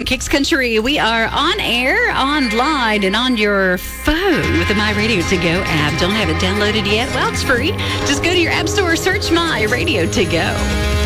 Kicks Country. We are on air, online, and on your phone with the My Radio To Go app. Don't have it downloaded yet? Well, it's free. Just go to your app store, search My Radio To Go.